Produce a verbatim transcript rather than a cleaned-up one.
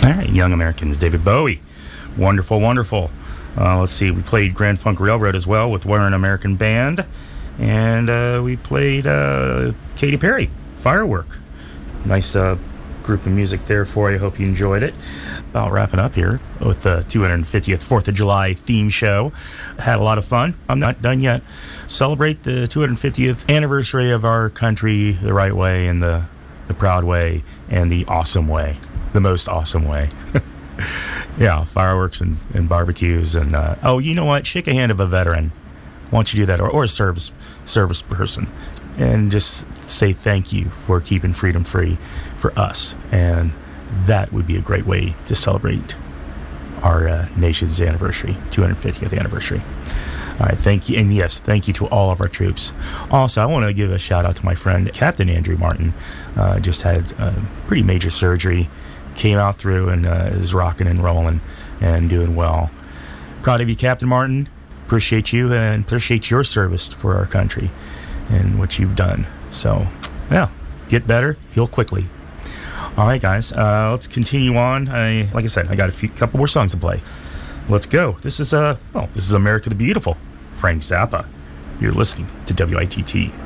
All right, Young Americans, David Bowie. Wonderful, wonderful. Uh, let's see, we played Grand Funk Railroad as well with We're an American Band. And uh, we played uh, Katy Perry, Firework. Nice uh, group of music there for you. Hope you enjoyed it. About wrapping up here with the two hundred fiftieth fourth of July theme show. Had a lot of fun. I'm not done yet. Celebrate the two hundred fiftieth anniversary of our country the right way, and the, the proud way, and the awesome way. The most awesome way. Yeah, fireworks and, and barbecues. And uh, oh, you know what? Shake a hand of a veteran. Why don't you do that? Or, or a service service person. And just say thank you for keeping freedom free for us. And that would be a great way to celebrate our uh, nation's anniversary, two hundred fiftieth anniversary. All right, thank you. And yes, thank you to all of our troops. Also, I want to give a shout out to my friend, Captain Andrew Martin. Uh, just had a pretty major surgery. Came out through and uh, is rocking and rolling and doing well. Proud of you, Captain Martin. Appreciate you and appreciate your service for our country and what you've done. So, yeah, get better, heal quickly. All right, guys, uh, let's continue on. I, like I said, I got a few, couple more songs to play. Let's go. This is uh, well, this is America the Beautiful, Frank Zappa. You're listening to W I T T.